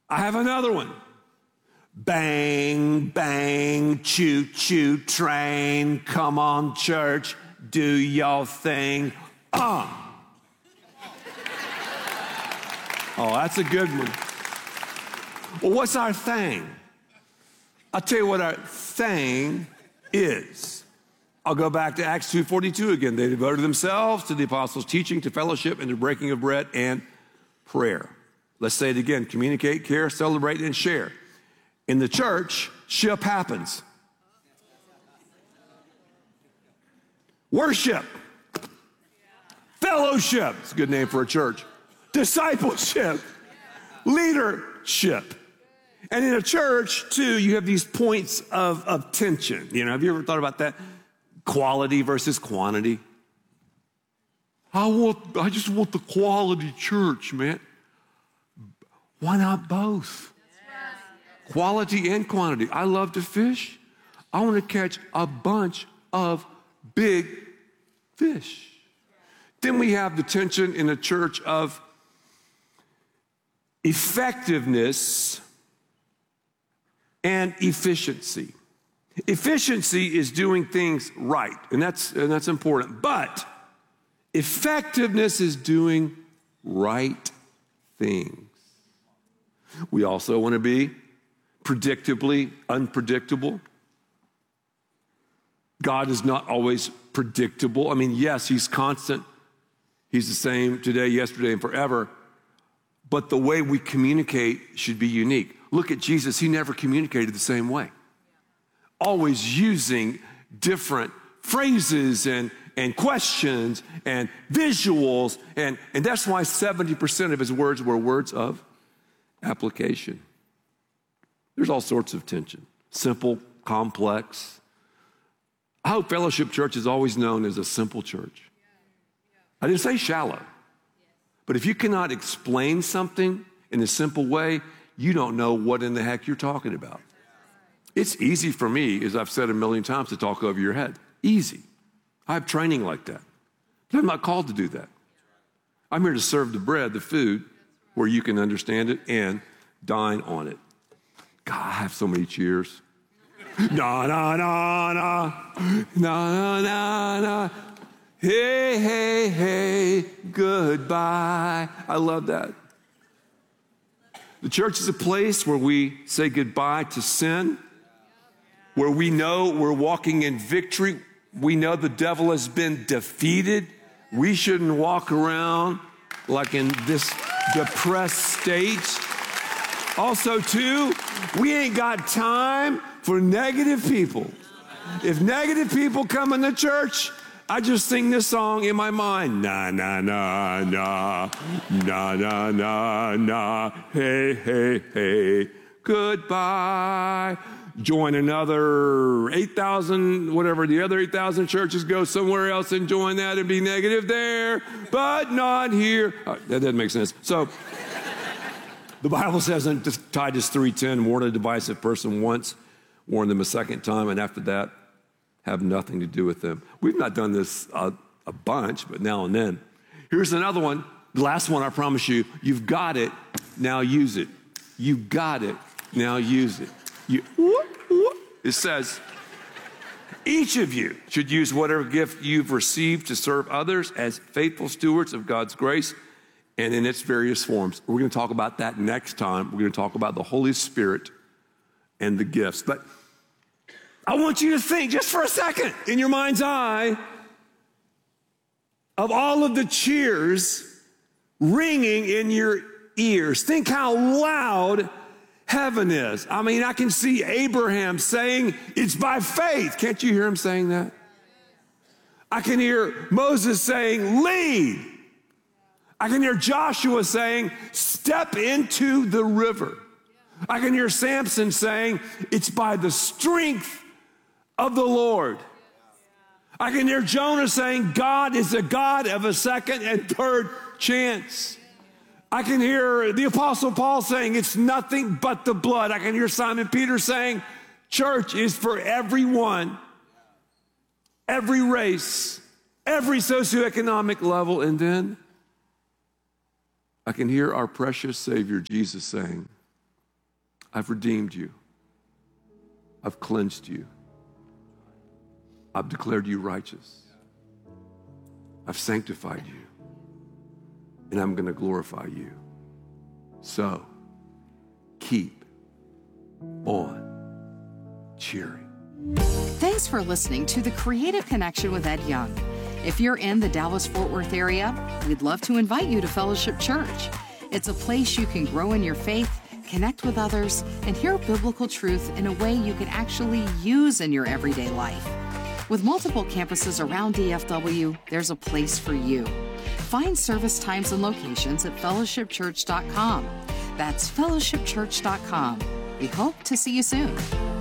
I have another one. Bang, bang, choo-choo train. Come on, church, do your thing. Oh, that's a good one. Well, what's our thing? I'll tell you what our thing is. I'll go back to Acts 2:42 again. They devoted themselves to the apostles' teaching, to fellowship, and to breaking of bread and prayer. Let's say it again. Communicate, care, celebrate, and share. In the church, ship happens. Worship. Fellowship. It's a good name for a church. Discipleship. Leadership. And in a church, too, you have these points of tension. You know, have you ever thought about that? Quality versus quantity. I just want the quality church, man. Why not both? Quality and quantity. I love to fish. I want to catch a bunch of big fish. Then we have the tension in a church of effectiveness and efficiency. Efficiency is doing things right, and that's important. But effectiveness is doing right things. We also want to be predictably unpredictable. God is not always predictable. I mean, yes, he's constant. He's the same today, yesterday, and forever. But the way we communicate should be unique. Look at Jesus. He never communicated the same way. Always using different phrases and questions and visuals. And that's why 70% of his words were words of application. There's all sorts of tension. Simple, complex. I hope Fellowship Church is always known as a simple church. I didn't say shallow. But if you cannot explain something in a simple way, you don't know what in the heck you're talking about. It's easy for me, as I've said a million times, to talk over your head. Easy. I have training like that. But I'm not called to do that. I'm here to serve the bread, the food, where you can understand it and dine on it. God, I have so many cheers. Na, na, na, na. Na, na, na, na. Hey, hey, hey, goodbye. I love that. The church is a place where we say goodbye to sin, where we know we're walking in victory. We know the devil has been defeated. We shouldn't walk around like in this depressed state. Also, too, we ain't got time for negative people. If negative people come in the church, I just sing this song in my mind. Na, na, na, na, na, na, na, na, hey, hey, hey, goodbye. Join another 8,000, whatever the other 8,000 churches, go somewhere else and join that and be negative there, but not here. That doesn't make sense. So the Bible says in Titus 3:10, warn a divisive person once, warn them a second time, and after that, have nothing to do with them. We've not done this a bunch, but now and then. Here's another one. The last one, I promise you. You've got it, now use it. You got it, now use it. It says, each of you should use whatever gift you've received to serve others as faithful stewards of God's grace and in its various forms. We're going to talk about that next time. We're going to talk about the Holy Spirit and the gifts. But I want you to think just for a second in your mind's eye of all of the cheers ringing in your ears. Think how loud heaven is. I mean, I can see Abraham saying, it's by faith. Can't you hear him saying that? I can hear Moses saying, lead. I can hear Joshua saying, step into the river. I can hear Samson saying, it's by the strength of the Lord. I can hear Jonah saying, God is a God of a second and third chance. I can hear the Apostle Paul saying, it's nothing but the blood. I can hear Simon Peter saying, church is for everyone, every race, every socioeconomic level. And then I can hear our precious Savior Jesus saying, I've redeemed you. I've cleansed you. I've declared you righteous. I've sanctified you. And I'm going to glorify you. So, keep on cheering. Thanks for listening to The Creative Connection with Ed Young. If you're in the Dallas-Fort Worth area, we'd love to invite you to Fellowship Church. It's a place you can grow in your faith, connect with others, and hear biblical truth in a way you can actually use in your everyday life. With multiple campuses around DFW, there's a place for you. Find service times and locations at fellowshipchurch.com. That's fellowshipchurch.com. We hope to see you soon.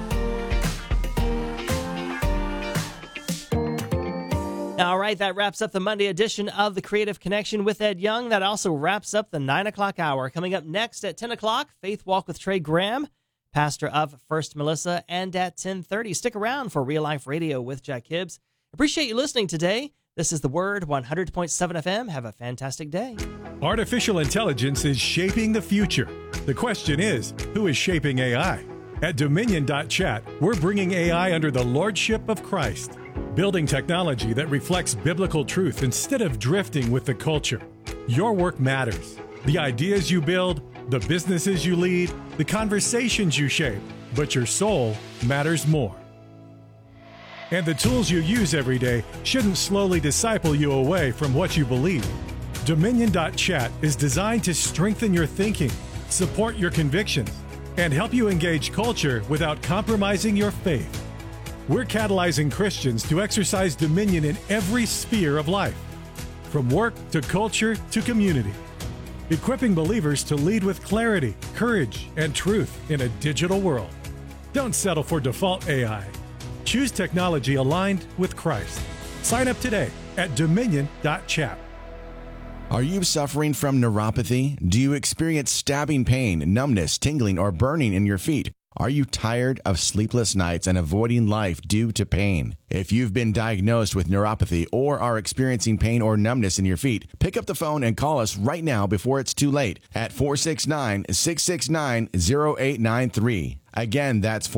All right, that wraps up the Monday edition of The Creative Connection with Ed Young. That also wraps up the 9 o'clock hour. Coming up next at 10 o'clock, Faith Walk with Trey Graham, pastor of First Melissa, and at 10:30. Stick around for Real Life Radio with Jack Hibbs. Appreciate you listening today. This is The Word, 100.7 FM. Have a fantastic day. Artificial intelligence is shaping the future. The question is, who is shaping AI? At Dominion.chat, we're bringing AI under the lordship of Christ, building technology that reflects biblical truth instead of drifting with the culture. Your work matters. The ideas you build, the businesses you lead, the conversations you shape, but your soul matters more. And the tools you use every day shouldn't slowly disciple you away from what you believe. Dominion.chat is designed to strengthen your thinking, support your convictions, and help you engage culture without compromising your faith. We're catalyzing Christians to exercise dominion in every sphere of life, from work to culture to community, equipping believers to lead with clarity, courage, and truth in a digital world. Don't settle for default AI. Choose technology aligned with Christ. Sign up today at Dominion.chat. Are you suffering from neuropathy? Do you experience stabbing pain, numbness, tingling, or burning in your feet? Are you tired of sleepless nights and avoiding life due to pain? If you've been diagnosed with neuropathy or are experiencing pain or numbness in your feet, pick up the phone and call us right now before it's too late at 469-669-0893. Again, that's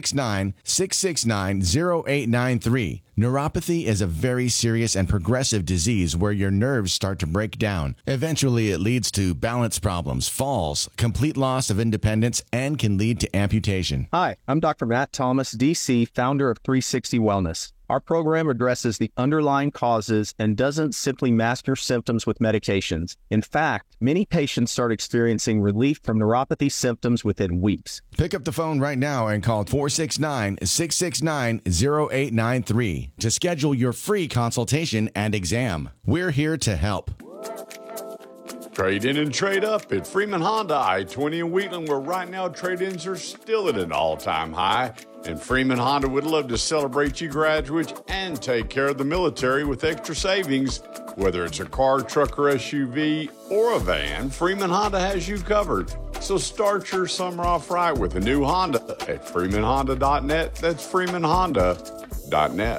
469-669-0893. Neuropathy is a very serious and progressive disease where your nerves start to break down. Eventually, it leads to balance problems, falls, complete loss of independence, and can lead to amputation. Hi, I'm Dr. Matt Thomas, DC, founder of 360 Wellness. Our program addresses the underlying causes and doesn't simply mask your symptoms with medications. In fact, many patients start experiencing relief from neuropathy symptoms within weeks. Pick up the phone right now and call 469-669-0893 to schedule your free consultation and exam. We're here to help. Trade in and trade up at Freeman Honda, I-20 in Wheatland, where right now trade-ins are still at an all-time high. And Freeman Honda would love to celebrate you graduates and take care of the military with extra savings. Whether it's a car, truck, or SUV, or a van, Freeman Honda has you covered. So start your summer off right with a new Honda at freemanhonda.net. That's freemanhonda.net.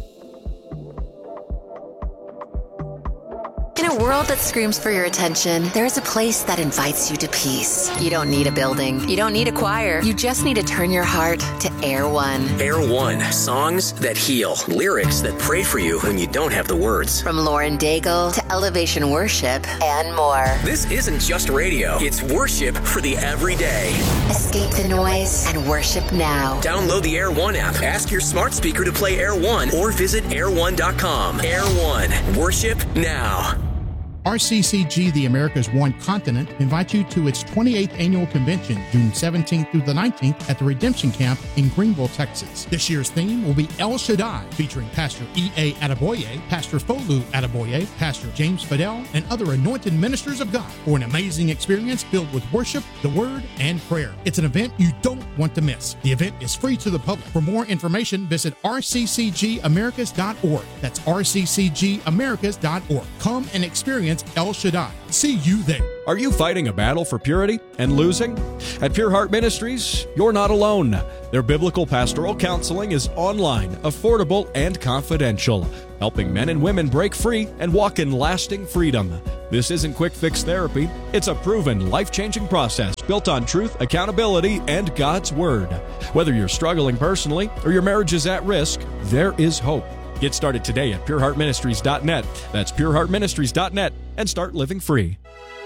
In a world that screams for your attention, there's a place that invites you to peace. You don't need a building. You don't need a choir. You just need to turn your heart to Air One. Air One, songs that heal, lyrics that pray for you when you don't have the words. From Lauren Daigle to Elevation Worship and more. This isn't just radio. It's worship for the everyday. Escape the noise and worship now. Download the Air One app. Ask your smart speaker to play Air One or visit air1.com. Air One, worship now. RCCG, the America's One Continent, invites you to its 28th annual convention, June 17th through the 19th at the Redemption Camp in Greenville, Texas. This year's theme will be El Shaddai, featuring Pastor E.A. Adeboye, Pastor Folu Adeboye, Pastor James Fidel, and other anointed ministers of God for an amazing experience filled with worship, the Word, and prayer. It's an event you don't want to miss. The event is free to the public. For more information, visit rccgamericas.org. That's rccgamericas.org. Come and experience experience El Shaddai. See you there. Are you fighting a battle for purity and losing? At Pure Heart Ministries, you're not alone. Their biblical pastoral counseling is online, affordable, and confidential, helping men and women break free and walk in lasting freedom. This isn't quick fix therapy. It's a proven, life-changing process built on truth, accountability, and God's Word. Whether you're struggling personally or your marriage is at risk, there is hope. Get started today at pureheartministries.net. That's pureheartministries.net and start living free.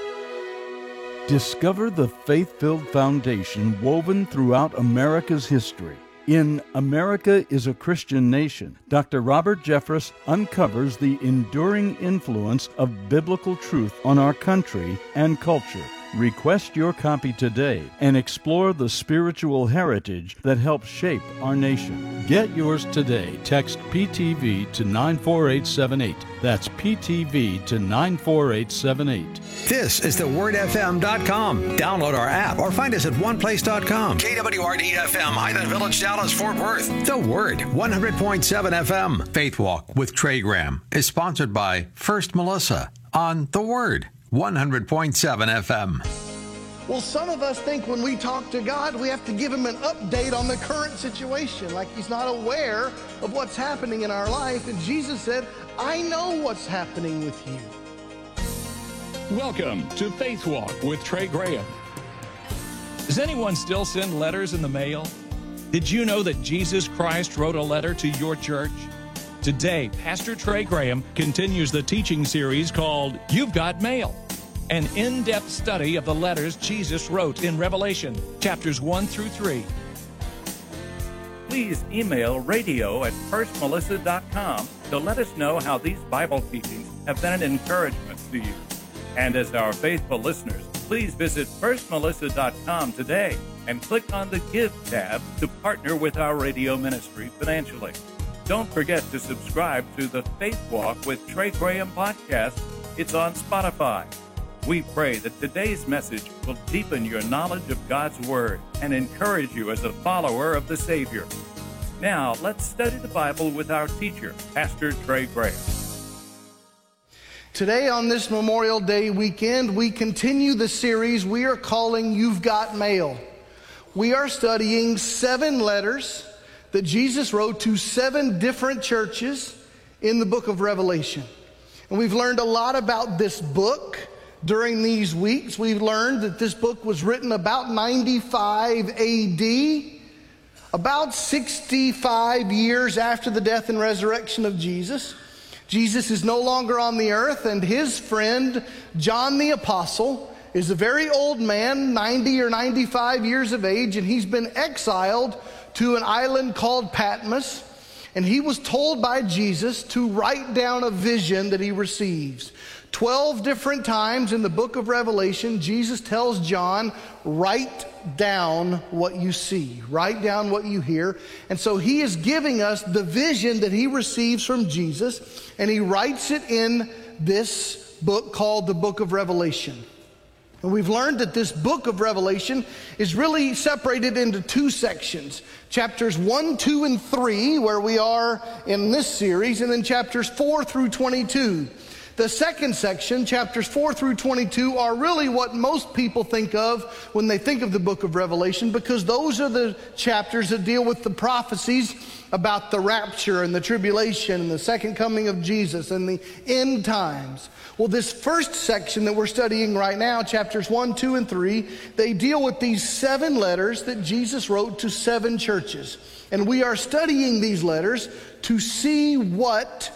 Discover the faith-filled foundation woven throughout America's history. In America is a Christian Nation, Dr. Robert Jeffress uncovers the enduring influence of biblical truth on our country and culture. Request your copy today and explore the spiritual heritage that helps shape our nation. Get yours today. Text PTV to 94878. That's PTV to 94878. This is thewordfm.com. Download our app or find us at oneplace.com. KWRD-FM, Highland Village, Dallas, Fort Worth. The Word, 100.7 FM. Faith Walk with Trey Graham is sponsored by First Melissa on The Word, 100.7 FM. Well, some of us think when we talk to God, we have to give him an update on the current situation, like he's not aware of what's happening in our life. And Jesus said, I know what's happening with you. Welcome to Faith Walk with Trey Graham. Does anyone still send letters in the mail? Did you know that Jesus Christ wrote a letter to your church? Today, Pastor Trey Graham continues the teaching series called You've Got Mail, an in-depth study of the letters Jesus wrote in Revelation, chapters 1 through 3. Please email radio@firstmelissa.com to let us know how these Bible teachings have been an encouragement to you. And as our faithful listeners, please visit firstmelissa.com today and click on the Give tab to partner with our radio ministry financially. Don't forget to subscribe to the Faith Walk with Trey Graham podcast. It's on Spotify. We pray that today's message will deepen your knowledge of God's Word and encourage you as a follower of the Savior. Now, let's study the Bible with our teacher, Pastor Trey Graham. Today on this Memorial Day weekend, we continue the series we are calling You've Got Mail. We are studying 7 letters that Jesus wrote to 7 different churches in the book of Revelation. And we've learned a lot about this book during these weeks. We've learned that this book was written about 95 AD, about 65 years after the death and resurrection of Jesus. Jesus is no longer on the earth, and his friend John the Apostle is a very old man, 90 or 95 years of age, and he's been exiled to an island called Patmos. And he was told by Jesus to write down a vision that he receives. 12 different times in the book of Revelation, Jesus tells John, write down what you see, write down what you hear. And so he is giving us the vision that he receives from Jesus, and he writes it in this book called the Book of Revelation. And we've learned that this book of Revelation is really separated into 2 sections. Chapters 1, 2, and 3, where we are in this series, and then chapters 4 through 22. The second section, chapters 4 through 22, are really what most people think of when they think of the book of Revelation, because those are the chapters that deal with the prophecies about the rapture and the tribulation and the second coming of Jesus and the end times. Well, this first section that we're studying right now, chapters 1, 2, and 3, they deal with these 7 letters that Jesus wrote to 7 churches. And we are studying these letters to see what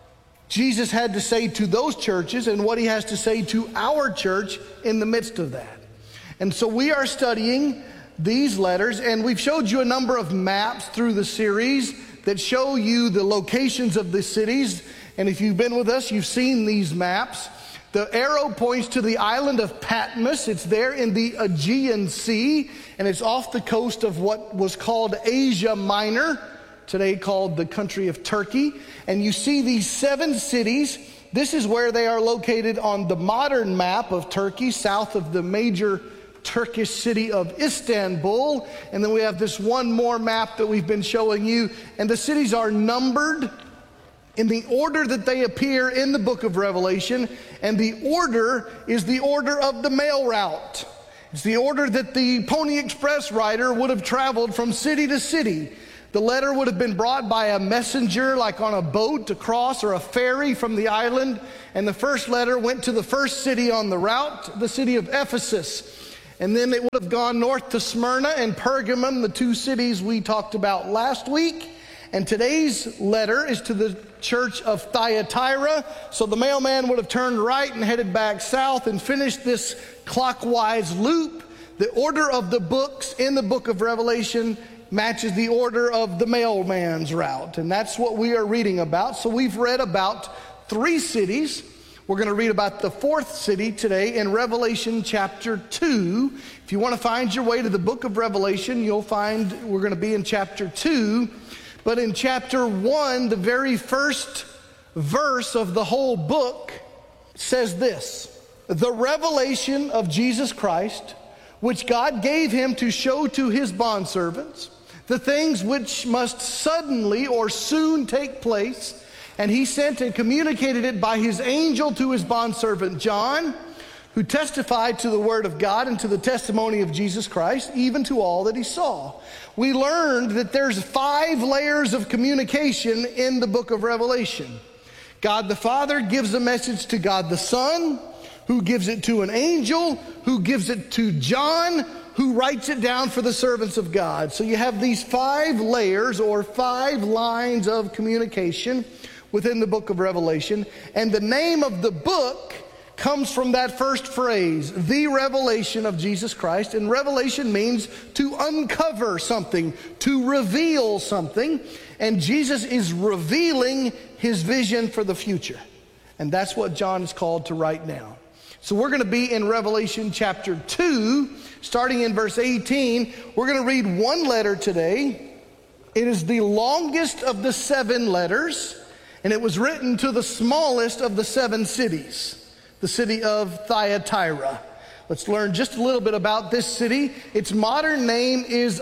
Jesus had to say to those churches and what he has to say to our church in the midst of that. And so we are studying these letters, and we've showed you a number of maps through the series that show you the locations of the cities. And if you've been with us, you've seen these maps. The arrow points to the island of Patmos. It's there in the Aegean Sea, and it's off the coast of what was called Asia Minor, today called the country of Turkey. And you see these 7 cities. This is where they are located on the modern map of Turkey, south of the major Turkish city of Istanbul. And then we have this one more map that we've been showing you. And the cities are numbered in the order that they appear in the book of Revelation, and the order is the order of the mail route. It's the order that the Pony Express rider would have traveled from city to city. The letter would have been brought by a messenger, like on a boat across, or a ferry from the island, and the first letter went to the first city on the route, the city of Ephesus. And then it would have gone north to Smyrna and Pergamum, the two cities we talked about last week. And today's letter is to the church of Thyatira. So the mailman would have turned right and headed back south and finished this clockwise loop. The order of the books in the book of Revelation matches the order of the mailman's route. And that's what we are reading about. So we've read about 3 cities. We're going to read about the 4th city today in Revelation chapter 2. If you want to find your way to the book of Revelation, you'll find we're going to be in chapter 2. But in chapter 1, the very first verse of the whole book says this: the revelation of Jesus Christ, which God gave him to show to his bondservants, the things which must suddenly or soon take place, and he sent and communicated it by his angel to his bondservant John, who testified to the word of God and to the testimony of Jesus Christ, even to all that he saw. We learned that there's 5 layers of communication in the book of Revelation. God the Father gives a message to God the Son, who gives it to an angel, who gives it to John, who writes it down for the servants of God. So you have these 5 layers or 5 lines of communication within the book of Revelation. And the name of the book comes from that first phrase, the revelation of Jesus Christ. And revelation means to uncover something, to reveal something. And Jesus is revealing his vision for the future. And that's what John is called to write now. So we're going to be in Revelation chapter 2, starting in verse 18. We're going to read one letter today. It is the longest of the 7 letters, and it was written to the smallest of the 7 cities, the city of Thyatira. Let's learn just a little bit about this city. Its modern name is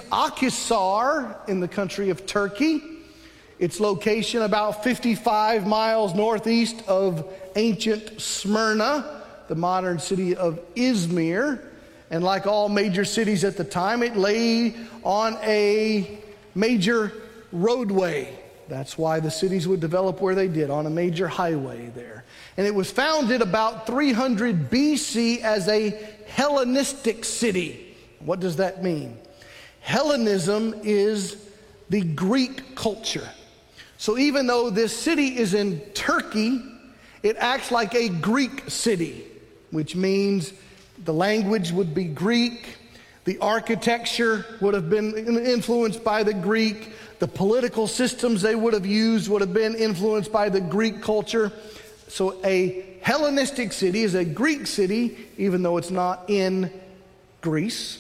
Akhisar in the country of Turkey. Its location about 55 miles northeast of ancient Smyrna, the modern city of Izmir. And like all major cities at the time, it lay on a major roadway. That's why the cities would develop where they did, on a major highway there. And it was founded about 300 BC as a Hellenistic city. What does that mean? Hellenism is the Greek culture. So even though this city is in Turkey, it acts like a Greek city, which means the language would be Greek, the architecture would have been influenced by the Greek, the political systems they would have used would have been influenced by the Greek culture. So a Hellenistic city is a Greek city, even though it's not in Greece.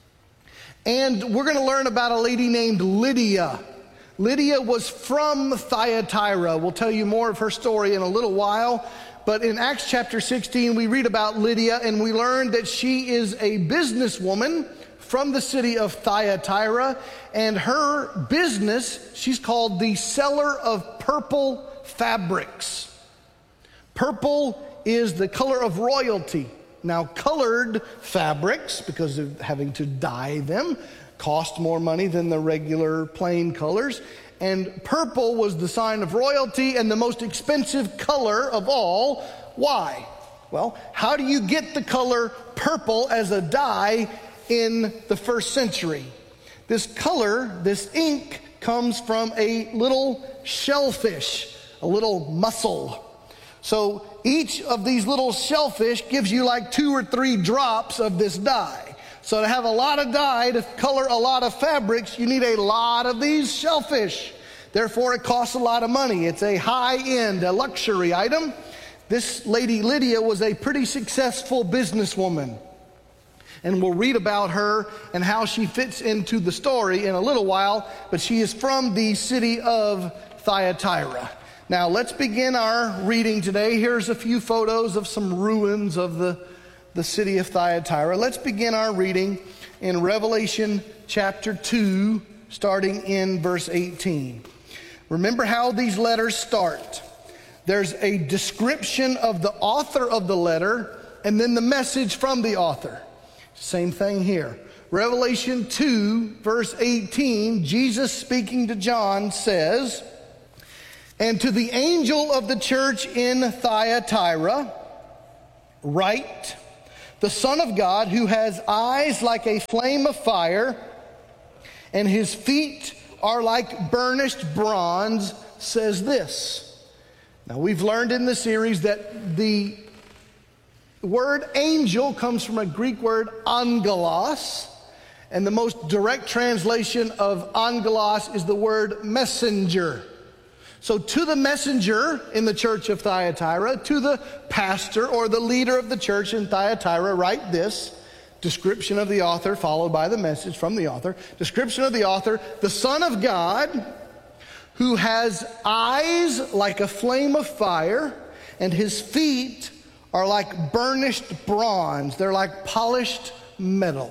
And we're going to learn about a lady named Lydia. Lydia was from Thyatira. We'll tell you more of her story in a little while. But in Acts chapter 16, we read about Lydia, and we learn that she is a businesswoman from the city of Thyatira. And her business, she's called the seller of purple fabrics. Purple is the color of royalty. Now, colored fabrics, because of having to dye them, cost more money than the regular plain colors. And purple was the sign of royalty and the most expensive color of all. Why? Well, how do you get the color purple as a dye in the first century? This color, this ink, comes from a little shellfish, a little mussel. So each of these little shellfish gives you like 2 or 3 drops of this dye. So to have a lot of dye to color a lot of fabrics, you need a lot of these shellfish. Therefore, it costs a lot of money. It's a high-end, a luxury item. This lady Lydia was a pretty successful businesswoman. And we'll read about her and how she fits into the story in a little while. But she is from the city of Thyatira. Now, let's begin our reading today. Here's a few photos of some ruins of the city of Thyatira. Let's begin our reading in Revelation chapter 2, starting in verse 18. Remember how these letters start. There's a description of the author of the letter and then the message from the author. Same thing here. Revelation 2, verse 18, Jesus speaking to John says, "And to the angel of the church in Thyatira, write, the Son of God, who has eyes like a flame of fire, and his feet are like burnished bronze, says this." Now, we've learned in the series that the word angel comes from a Greek word angelos, and the most direct translation of angelos is the word messenger. So to the messenger in the church of Thyatira, to the pastor or the leader of the church in Thyatira, write this. Description of the author followed by the message from the author. Description of the author, the Son of God, who has eyes like a flame of fire, and his feet are like burnished bronze. They're like polished metal.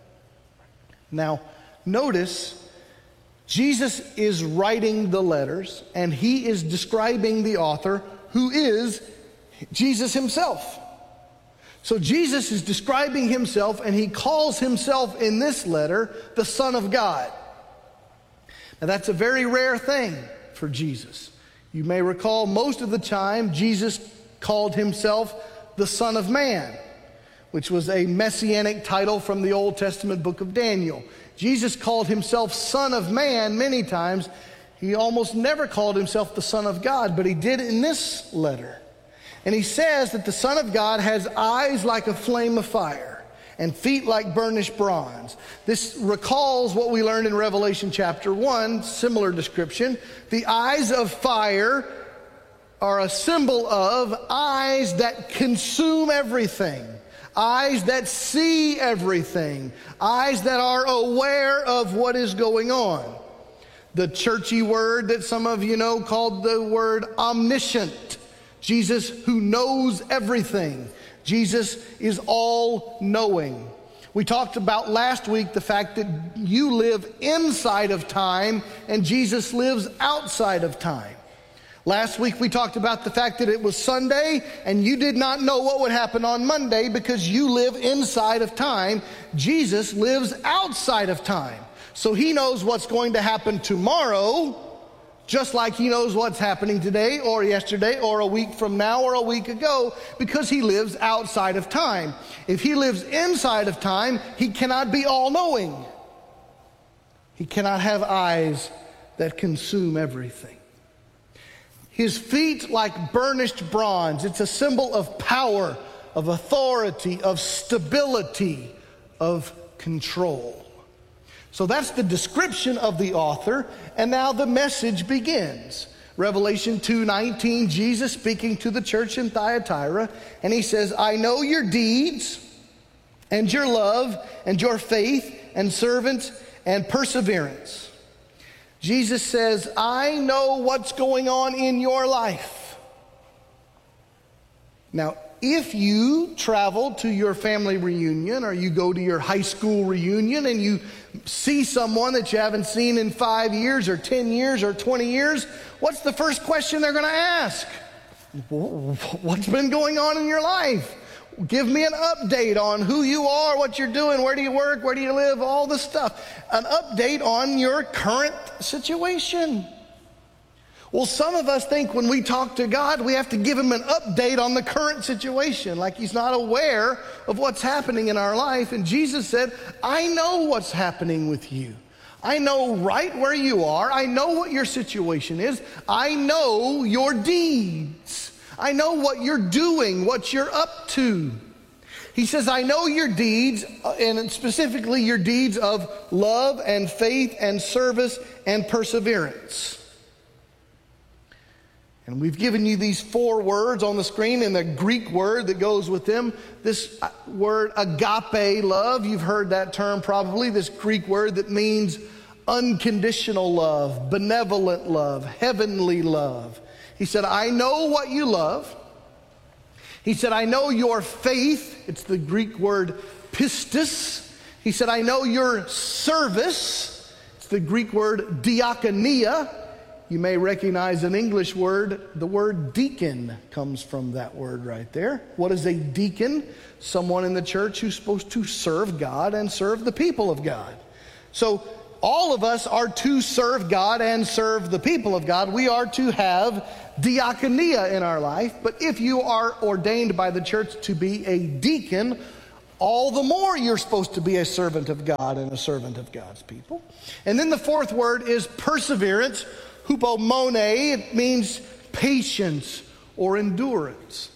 Now, notice Jesus is writing the letters, and he is describing the author, who is Jesus himself. So Jesus is describing himself, and he calls himself in this letter the Son of God. Now, that's a very rare thing for Jesus. You may recall most of the time Jesus called himself the Son of Man, which was a messianic title from the Old Testament book of Daniel. Jesus called himself Son of Man many times. He almost never called himself the Son of God, but he did in this letter. And he says that the Son of God has eyes like a flame of fire and feet like burnished bronze. This recalls what we learned in Revelation chapter 1, similar description. The eyes of fire are a symbol of eyes that consume everything. Eyes that see everything. Eyes that are aware of what is going on. The churchy word that some of you know called the word omniscient. Jesus who knows everything. Jesus is all-knowing. We talked about last week the fact that you live inside of time and Jesus lives outside of time. Last week we talked about the fact that it was Sunday and you did not know what would happen on Monday because you live inside of time. Jesus lives outside of time. So he knows what's going to happen tomorrow, just like he knows what's happening today or yesterday or a week from now or a week ago, because he lives outside of time. If he lives inside of time, he cannot be all-knowing. He cannot have eyes that consume everything. His feet like burnished bronze. It's a symbol of power, of authority, of stability, of control. So that's the description of the author, and now the message begins. Revelation 2:19, Jesus speaking to the church in Thyatira, and he says, "I know your deeds and your love and your faith and servants and perseverance." Jesus says, I know what's going on in your life. Now, if you travel to your family reunion or you go to your high school reunion and you see someone that you haven't seen in 5 years or 10 years or 20 years, what's the first question they're going to ask? What's been going on in your life? Give me an update on who you are, what you're doing, where do you work, where do you live, all this stuff. An update on your current situation. Well, some of us think when we talk to God, we have to give him an update on the current situation, like he's not aware of what's happening in our life. And Jesus said, I know what's happening with you. I know right where you are. I know what your situation is. I know your deeds. I know what you're doing, what you're up to. He says, I know your deeds, and specifically your deeds of love and faith and service and perseverance. And we've given you these 4 words on the screen and the Greek word that goes with them. This word agape love, you've heard that term probably, this Greek word that means unconditional love, benevolent love, heavenly love. He said, I know what you love. He said, I know your faith. It's the Greek word pistis. He said, I know your service. It's the Greek word diakonia. You may recognize an English word. The word deacon comes from that word right there. What is a deacon? Someone in the church who's supposed to serve God and serve the people of God. So all of us are to serve God and serve the people of God. We are to have diakonia in our life. But if you are ordained by the church to be a deacon, all the more you're supposed to be a servant of God and a servant of God's people. And then the fourth word is perseverance. Hupomone, it means patience or endurance.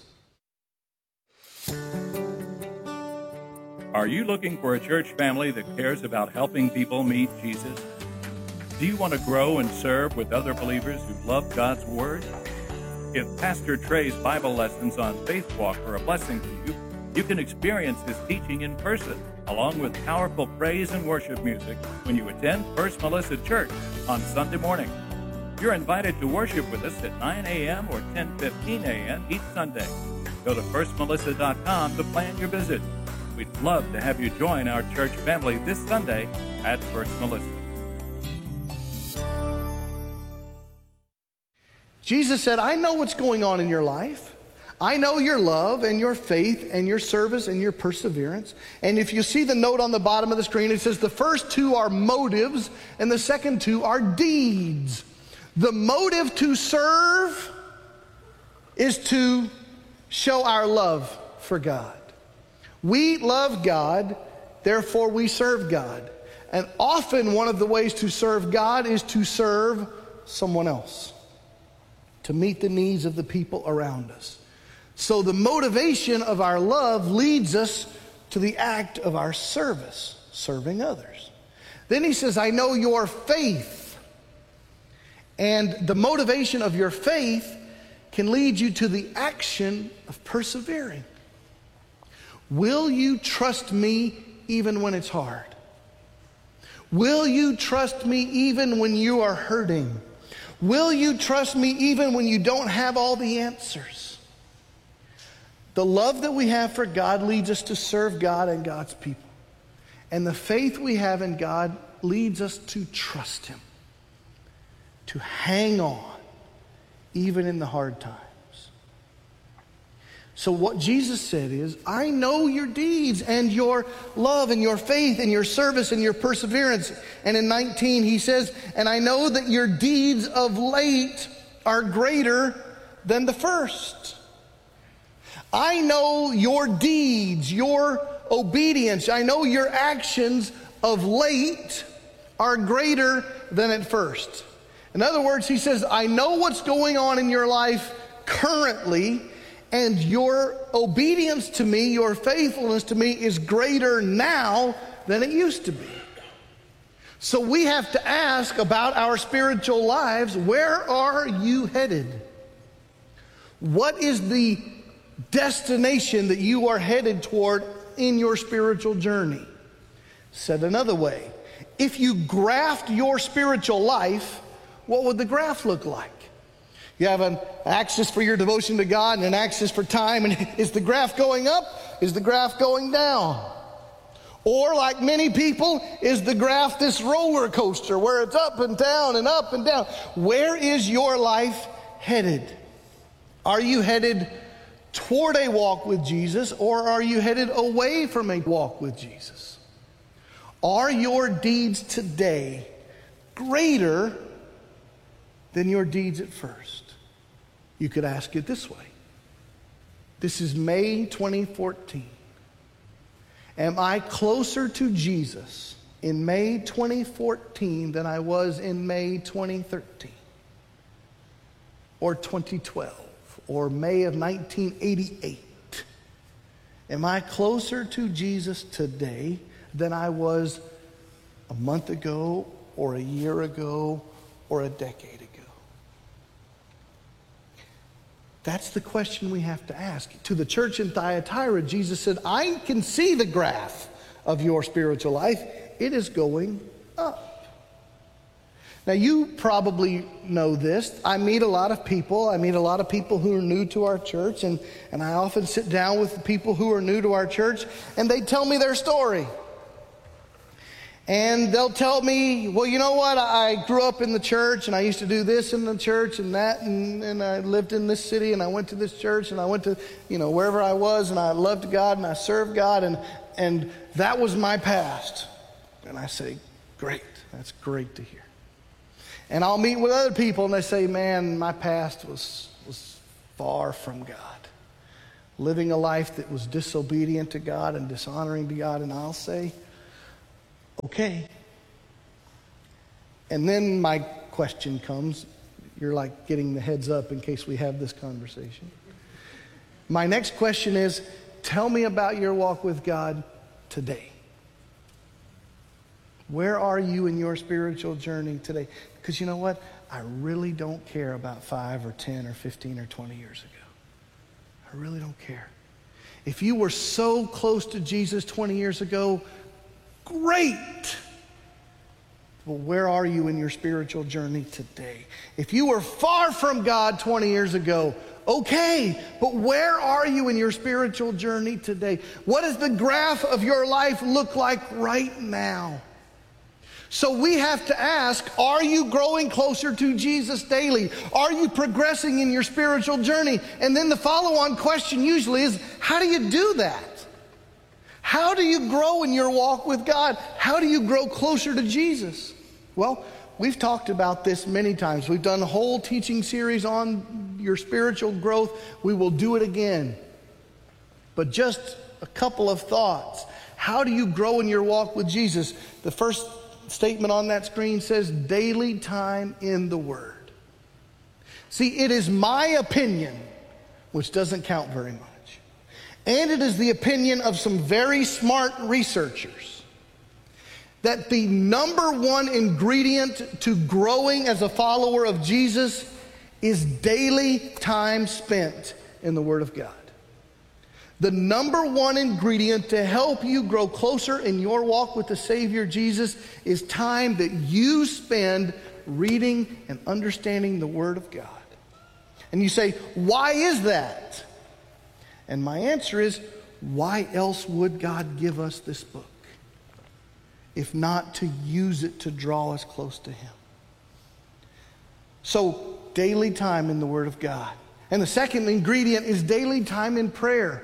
Are you looking for a church family that cares about helping people meet Jesus? Do you want to grow and serve with other believers who love God's Word? If Pastor Trey's Bible lessons on Faith Walk are a blessing to you, you can experience his teaching in person, along with powerful praise and worship music when you attend First Melissa Church on Sunday morning. You're invited to worship with us at 9 a.m. or 10:15 a.m. each Sunday. Go to firstmelissa.com to plan your visit. We'd love to have you join our church family this Sunday at First Melissa. Jesus said, I know what's going on in your life. I know your love and your faith and your service and your perseverance. And if you see the note on the bottom of the screen, it says the first two are motives and the second two are deeds. The motive to serve is to show our love for God. We love God, therefore we serve God. And often one of the ways to serve God is to serve someone else, to meet the needs of the people around us. So the motivation of our love leads us to the act of our service, serving others. Then he says, I know your faith. And the motivation of your faith can lead you to the action of persevering. Will you trust me even when it's hard? Will you trust me even when you are hurting? Will you trust me even when you don't have all the answers? The love that we have for God leads us to serve God and God's people. And the faith we have in God leads us to trust Him, to hang on even in the hard times. So what Jesus said is, I know your deeds and your love and your faith and your service and your perseverance. And in 19 he says, and I know that your deeds of late are greater than the first. I know your deeds, your obedience. I know your actions of late are greater than at first. In other words, he says, I know what's going on in your life currently, and your obedience to me, your faithfulness to me is greater now than it used to be. So we have to ask about our spiritual lives, where are you headed? What is the destination that you are headed toward in your spiritual journey? Said another way, if you graphed your spiritual life, what would the graph look like? You have an axis for your devotion to God and an axis for time. And is the graph going up? Is the graph going down? Or like many people, is the graph this roller coaster where it's up and down and up and down? Where is your life headed? Are you headed toward a walk with Jesus, or are you headed away from a walk with Jesus? Are your deeds today greater than your deeds at first? You could ask it this way. This is May 2014. Am I closer to Jesus in May 2014 than I was in May 2013? Or 2012? Or May of 1988? Am I closer to Jesus today than I was a month ago, or a year ago, or a decade ago? That's the question we have to ask. To the church in Thyatira, Jesus said, I can see the graph of your spiritual life. It is going up. Now, you probably know this. I meet a lot of people. I meet a lot of people who are new to our church, and I often sit down with people who are new to our church, and they tell me their story. And they'll tell me, well, you know what? I grew up in the church, and I used to do this in the church and that, and I lived in this city, and I went to this church, and I went to, wherever I was, and I loved God, and I served God, and that was my past. And I say, great. That's great to hear. And I'll meet with other people, and they say, man, my past was far from God. Living a life that was disobedient to God and dishonoring to God. And I'll say, okay. And then my question comes. You're like getting the heads up in case we have this conversation. My next question is, tell me about your walk with God today. Where are you in your spiritual journey today? Because you know what? I really don't care about 5 or 10 or 15 or 20 years ago. I really don't care. If you were so close to Jesus 20 years ago, great. Well, where are you in your spiritual journey today? If you were far from God 20 years ago, okay, but where are you in your spiritual journey today? What does the graph of your life look like right now? So we have to ask, are you growing closer to Jesus daily? Are you progressing in your spiritual journey? And then the follow-on question usually is, how do you do that? How do you grow in your walk with God? How do you grow closer to Jesus? Well, we've talked about this many times. We've done a whole teaching series on your spiritual growth. We will do it again. But just a couple of thoughts. How do you grow in your walk with Jesus? The first statement on that screen says daily time in the Word. See, it is my opinion, which doesn't count very much, and it is the opinion of some very smart researchers, that the number one ingredient to growing as a follower of Jesus is daily time spent in the Word of God. The number one ingredient to help you grow closer in your walk with the Savior Jesus is time that you spend reading and understanding the Word of God. And you say, why is that? And my answer is, why else would God give us this book, if not to use it to draw us close to Him? So, daily time in the Word of God. And the second ingredient is daily time in prayer.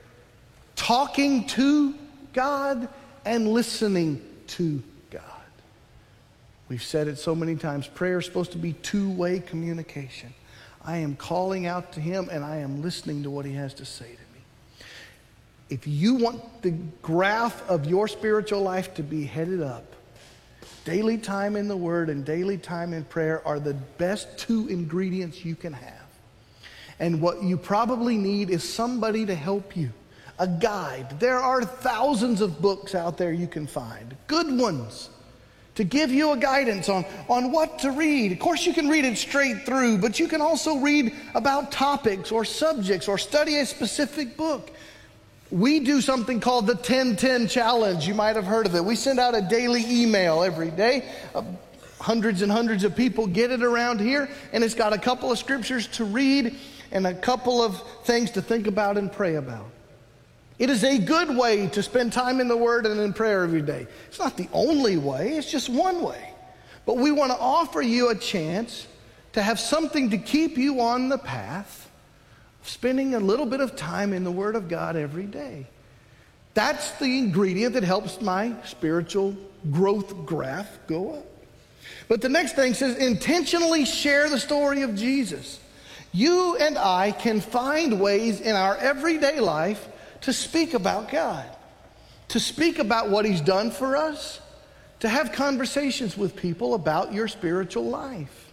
Talking to God and listening to God. We've said it so many times. Prayer is supposed to be two-way communication. I am calling out to Him and I am listening to what He has to say to me. If you want the graph of your spiritual life to be headed up, daily time in the Word and daily time in prayer are the best two ingredients you can have. And what you probably need is somebody to help you. A guide. There are thousands of books out there you can find, good ones, to give you a guidance on what to read. Of course, you can read it straight through, but you can also read about topics or subjects or study a specific book. We do something called the 10-10 Challenge. You might have heard of it. We send out a daily email every day. Hundreds and hundreds of people get it around here, and it's got a couple of scriptures to read and a couple of things to think about and pray about. It is a good way to spend time in the Word and in prayer every day. It's not the only way, it's just one way. But we want to offer you a chance to have something to keep you on the path of spending a little bit of time in the Word of God every day. That's the ingredient that helps my spiritual growth graph go up. But the next thing says, intentionally share the story of Jesus. You and I can find ways in our everyday life to speak about God, to speak about what He's done for us, to have conversations with people about your spiritual life.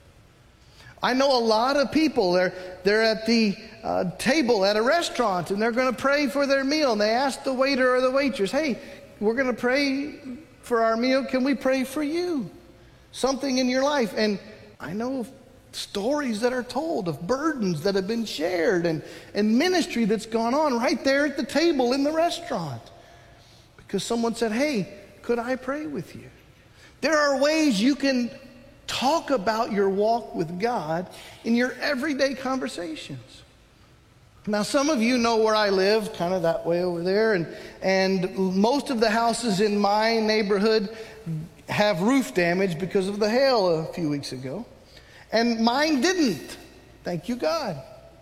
I know a lot of people, they're at the table at a restaurant and they're going to pray for their meal, and they ask the waiter or the waitress, hey, we're going to pray for our meal, can we pray for you? Something in your life. And I know of stories that are told of burdens that have been shared and ministry that's gone on right there at the table in the restaurant because someone said, hey, could I pray with you? There are ways you can talk about your walk with God in your everyday conversations. Now, some of you know where I live, kind of that way over there, and most of the houses in my neighborhood have roof damage because of the hail a few weeks ago. And mine didn't. Thank you, God.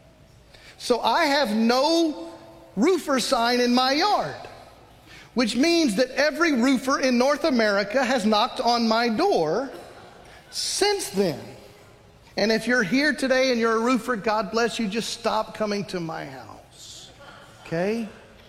So I have no roofer sign in my yard, which means that every roofer in North America has knocked on my door since then. And if you're here today and you're a roofer, God bless you, just stop coming to my house. Okay?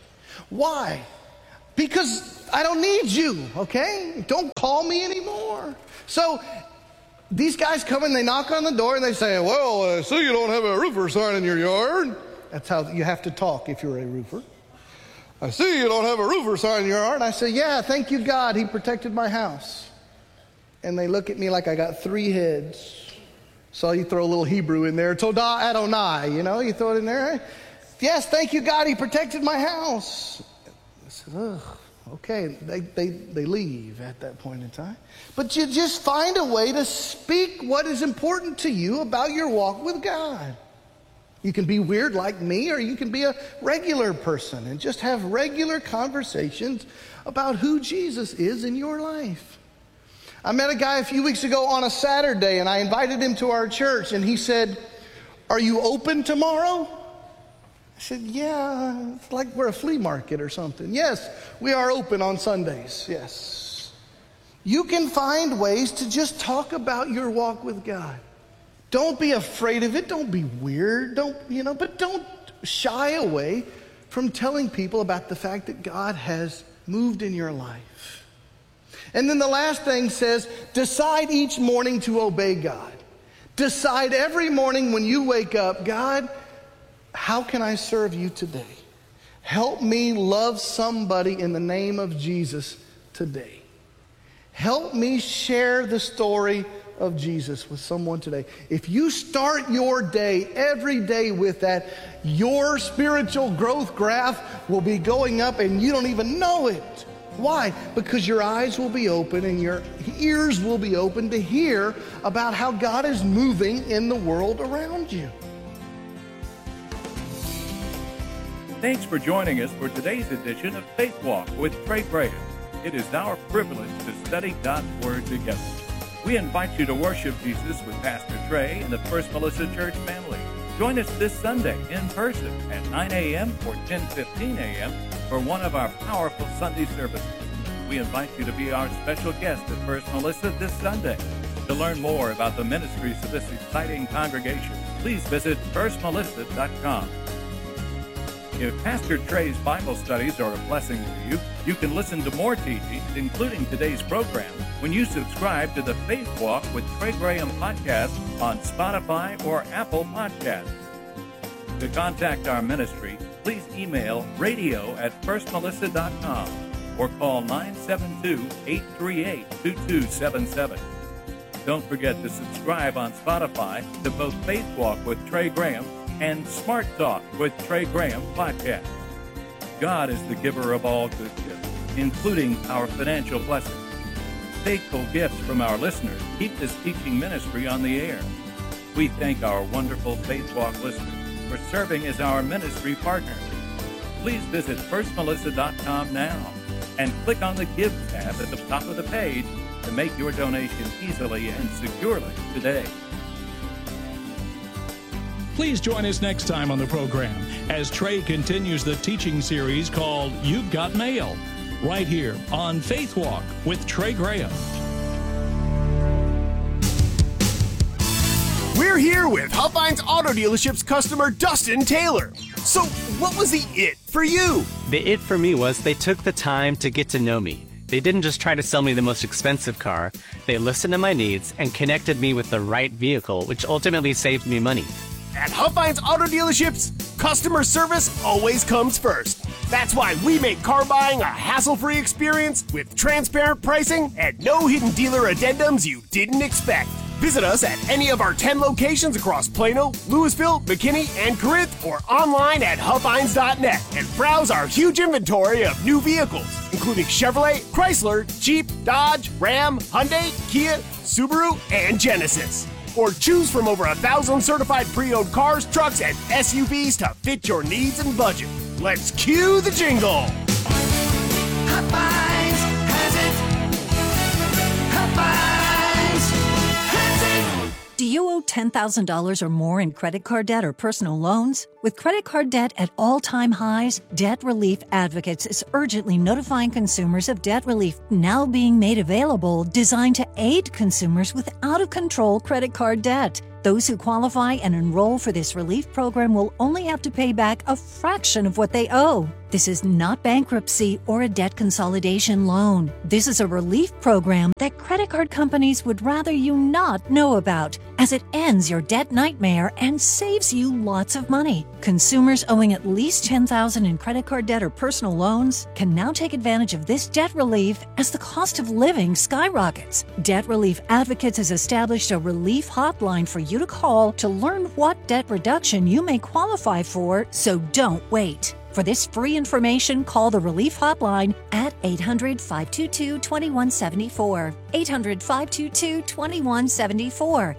Why? Because I don't need you, okay? Don't call me anymore. So these guys come and they knock on the door and they say, well, I see you don't have a roofer sign in your yard. That's how you have to talk if you're a roofer. I see you don't have a roofer sign in your yard. I say, yeah, thank you, God. He protected my house. And they look at me like I got 3 heads. So you throw a little Hebrew in there. Todah Adonai, you throw it in there. Yes, thank you, God. He protected my house. I said, ugh. Okay, they leave at that point in time. But you just find a way to speak what is important to you about your walk with God. You can be weird like me, or you can be a regular person and just have regular conversations about who Jesus is in your life. I met a guy a few weeks ago on a Saturday, and I invited him to our church, and he said, are you open tomorrow? I said, yeah, it's like we're a flea market or something. Yes, we are open on Sundays, yes. You can find ways to just talk about your walk with God. Don't be afraid of it. Don't be weird. But don't shy away from telling people about the fact that God has moved in your life. And then the last thing says, decide each morning to obey God. Decide every morning when you wake up, God, how can I serve you today? Help me love somebody in the name of Jesus today. Help me share the story of Jesus with someone today. If you start your day every day with that, your spiritual growth graph will be going up and you don't even know it. Why? Because your eyes will be open and your ears will be open to hear about how God is moving in the world around you. Thanks for joining us for today's edition of Faith Walk with Trey Graham. It is our privilege to study God's Word together. We invite you to worship Jesus with Pastor Trey and the First Melissa Church family. Join us this Sunday in person at 9 a.m. or 10:15 a.m. for one of our powerful Sunday services. We invite you to be our special guest at First Melissa this Sunday. To learn more about the ministries of this exciting congregation, please visit firstmelissa.com. If Pastor Trey's Bible studies are a blessing to you, you can listen to more teachings, including today's program, when you subscribe to the Faith Walk with Trey Graham podcast on Spotify or Apple Podcasts. To contact our ministry, please email radio@firstmelissa.com or call 972-838-2277. Don't forget to subscribe on Spotify to both Faith Walk with Trey Graham and Smart Talk with Trey Graham podcast. God is the giver of all good gifts, including our financial blessings. Faithful gifts from our listeners keep this teaching ministry on the air. We thank our wonderful Faith Walk listeners for serving as our ministry partners. Please visit firstmelissa.com now and click on the Give tab at the top of the page to make your donation easily and securely today. Please join us next time on the program as Trey continues the teaching series called You've Got Mail, right here on Faith Walk with Trey Graham. We're here with Huffines Auto Dealership's customer Dustin Taylor. So what was the it for you? The it for me was they took the time to get to know me. They didn't just try to sell me the most expensive car. They listened to my needs and connected me with the right vehicle, which ultimately saved me money. At Huffines Auto Dealerships, customer service always comes first. That's why we make car buying a hassle-free experience with transparent pricing and no hidden dealer addendums you didn't expect. Visit us at any of our 10 locations across Plano, Louisville, McKinney, and Corinth, or online at Huffines.net and browse our huge inventory of new vehicles, including Chevrolet, Chrysler, Jeep, Dodge, Ram, Hyundai, Kia, Subaru, and Genesis. Or choose from over 1,000 certified pre-owned cars, trucks, and SUVs to fit your needs and budget. Let's cue the jingle. Popeyes has it. Popeyes has it. Do you owe $10,000 or more in credit card debt or personal loans? With credit card debt at all-time highs, Debt Relief Advocates is urgently notifying consumers of debt relief now being made available, designed to aid consumers with out-of-control credit card debt. Those who qualify and enroll for this relief program will only have to pay back a fraction of what they owe. This is not bankruptcy or a debt consolidation loan. This is a relief program that credit card companies would rather you not know about, as it ends your debt nightmare and saves you lots of money. Consumers owing at least $10,000 in credit card debt or personal loans can now take advantage of this debt relief as the cost of living skyrockets. Debt Relief Advocates has established a relief hotline for you to call to learn what debt reduction you may qualify for, so don't wait. For this free information, call the Relief Hotline at 800-522-2174. 800-522-2174.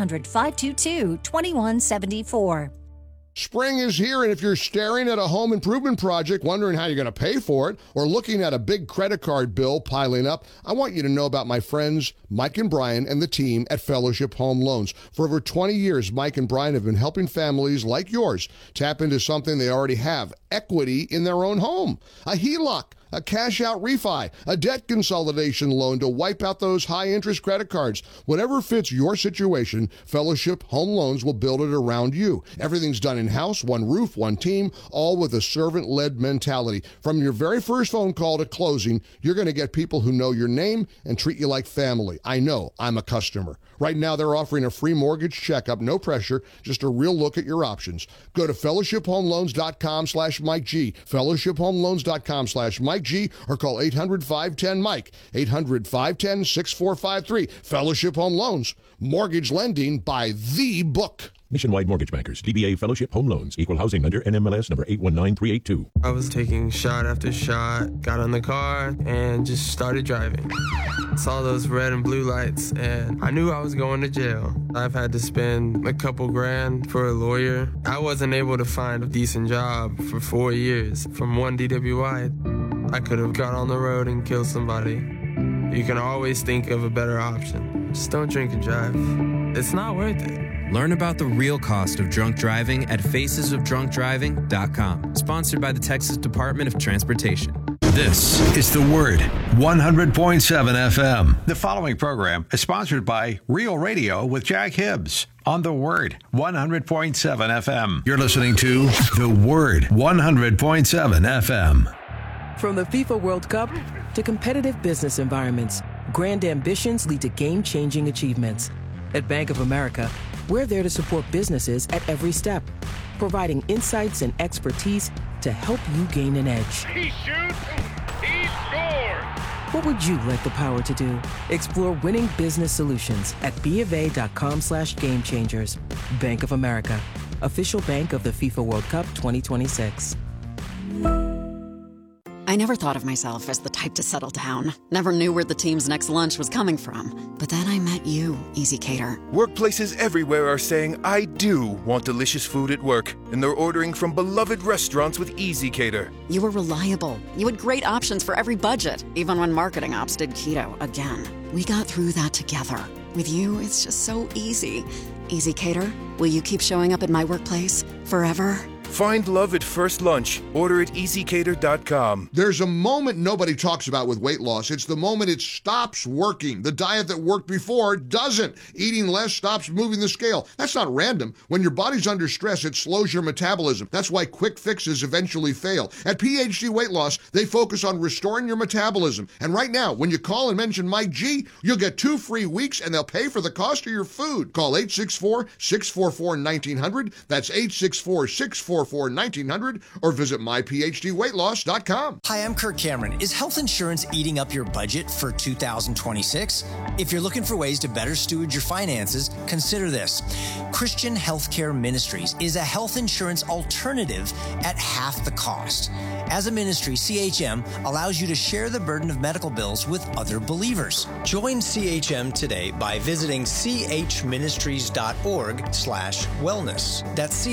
800-522-2174. Spring is here, and if you're staring at a home improvement project, wondering how you're going to pay for it, or looking at a big credit card bill piling up, I want you to know about my friends Mike and Brian and the team at Fellowship Home Loans. For over 20 years, Mike and Brian have been helping families like yours tap into something they already have, equity in their own home. A HELOC, a cash-out refi, a debt consolidation loan to wipe out those high-interest credit cards. Whatever fits your situation, Fellowship Home Loans will build it around you. Everything's done in-house, one roof, one team, all with a servant-led mentality. From your very first phone call to closing, you're going to get people who know your name and treat you like family. I know, I'm a customer. Right now, they're offering a free mortgage checkup, no pressure, just a real look at your options. Go to fellowshiphomeloans.com/Mike G, fellowshiphomeloans.com/Mike G, or call 800-510-MIKE, 800-510-6453. Fellowship Home Loans, mortgage lending by the book. Nationwide Mortgage Bankers, DBA Fellowship Home Loans, Equal Housing Lender, NMLS number 819382. I was taking shot after shot, got in the car, and just started driving. Saw those red and blue lights, and I knew I was going to jail. I've had to spend a couple grand for a lawyer. I wasn't able to find a decent job for 4 years. From one DWI, I could have got on the road and killed somebody. You can always think of a better option. Just don't drink and drive. It's not worth it. Learn about the real cost of drunk driving at facesofdrunkdriving.com. Sponsored by the Texas Department of Transportation. This is The Word, 100.7 FM. The following program is sponsored by Real Radio with Jack Hibbs on The Word, 100.7 FM. You're listening to The Word, 100.7 FM. From the FIFA World Cup to competitive business environments, grand ambitions lead to game-changing achievements. At Bank of America, we're there to support businesses at every step, providing insights and expertise to help you gain an edge. He shoots, he scores! What would you like the power to do? Explore winning business solutions at BofA.com/gamechangers. Bank of America, official bank of the FIFA World Cup 2026. I never thought of myself as the type to settle down. Never knew where the team's next lunch was coming from. But then I met you, Easy Cater. Workplaces everywhere are saying, I do want delicious food at work. And they're ordering from beloved restaurants with Easy Cater. You were reliable. You had great options for every budget, even when marketing ops did keto again. We got through that together. With you, it's just so easy. Easy Cater, will you keep showing up at my workplace forever? Find love at first lunch. Order at easycater.com. There's a moment nobody talks about with weight loss. It's the moment it stops working. The diet that worked before doesn't. Eating less stops moving the scale. That's not random. When your body's under stress, it slows your metabolism. That's why quick fixes eventually fail. At PhD Weight Loss, they focus on restoring your metabolism. And right now, when you call and mention Mike G, you'll get 2 free weeks and they'll pay for the cost of your food. Call 864-644-1900. That's 864-644-1900, or visit myphdweightloss.com. Hi, I'm Kirk Cameron. Is health insurance eating up your budget for 2026? If you're looking for ways to better steward your finances, consider this. Christian Healthcare Ministries is a health insurance alternative at half the cost. As a ministry, CHM allows you to share the burden of medical bills with other believers. Join CHM today by visiting chministries.org/wellness. That's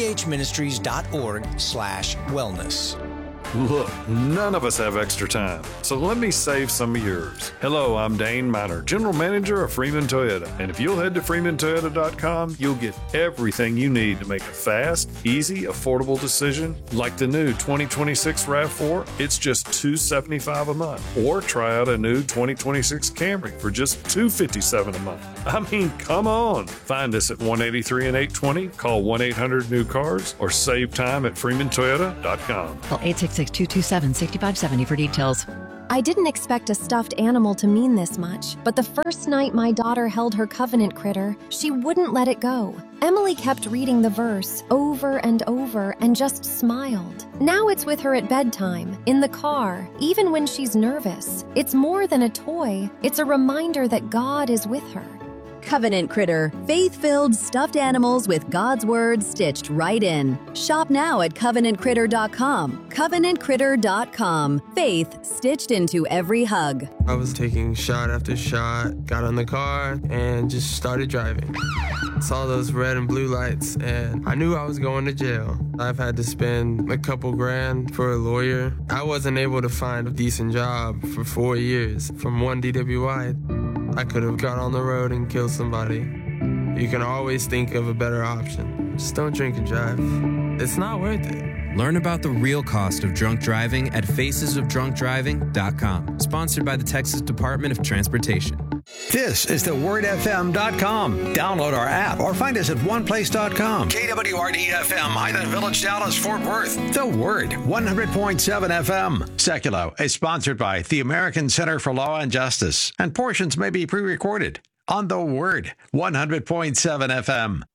chministries.org/wellness. Look, none of us have extra time, so let me save some of yours. Hello, I'm Dane Miner, General Manager of Freeman Toyota, and if you'll head to freemantoyota.com, you'll get everything you need to make a fast, easy, affordable decision, like the new 2026 RAV4, it's just $275 a month, or try out a new 2026 Camry for just $257 a month. I mean, come on! Find us at 183 and 820, call 1-800-NEW-CARS, or save time at freemantoyota.com. Call 866-227-6570 for details. I didn't expect a stuffed animal to mean this much, but the first night my daughter held her covenant critter, she wouldn't let it go. Emily kept reading the verse over and over and just smiled. Now it's with her at bedtime, in the car, even when she's nervous. It's more than a toy, it's a reminder that God is with her. Covenant Critter, faith-filled stuffed animals with God's Word stitched right in. Shop now at CovenantCritter.com. CovenantCritter.com. Faith stitched into every hug. I was taking shot after shot, got in the car, and just started driving. Saw those red and blue lights, and I knew I was going to jail. I've had to spend a couple grand for a lawyer. I wasn't able to find a decent job for 4 years from one DWI. I could have got on the road and killed somebody. You can always think of a better option. Just don't drink and drive. It's not worth it. Learn about the real cost of drunk driving at facesofdrunkdriving.com. Sponsored by the Texas Department of Transportation. This is thewordfm.com. Download our app or find us at oneplace.com. KWRD-FM, Highland Village, Dallas, Fort Worth. The Word, 100.7 FM. Seculo is sponsored by the American Center for Law and Justice, and portions may be pre-recorded on The Word, 100.7 FM.